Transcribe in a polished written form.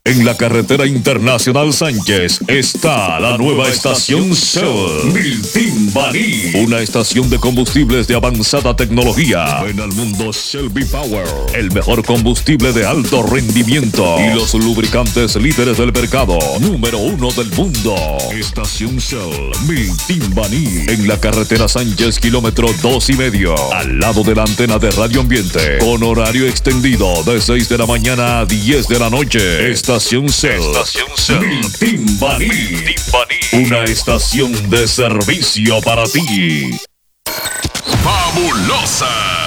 En la carretera internacional Sánchez está la nueva estación Shell Miltimbaní, una estación de combustibles de avanzada tecnología. Ven al mundo Shell V-Power, el mejor combustible de alto rendimiento y los lubricantes líderes del mercado, número 1 del mundo. Estación Shell Miltimbaní, en la carretera Sánchez, kilómetro 2,5, al lado de la antena de Radio Ambiente, con horario extendido de 6 de la mañana a 10 de la noche. Estación Shell Miltimbaní, una estación de servicio para ti. Fabulosa.